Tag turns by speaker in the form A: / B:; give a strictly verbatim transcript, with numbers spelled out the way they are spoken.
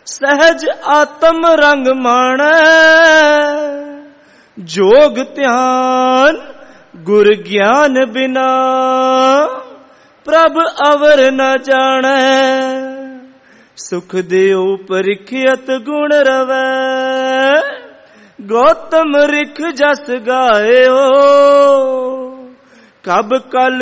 A: सहज आत्म रंग माणै, जोग ध्यान गुर ज्ञान बिना, प्रभ अवर न जाणै। सुख देओ परिखियत गुण रवै, गौतम रिख जस गायो। कब कल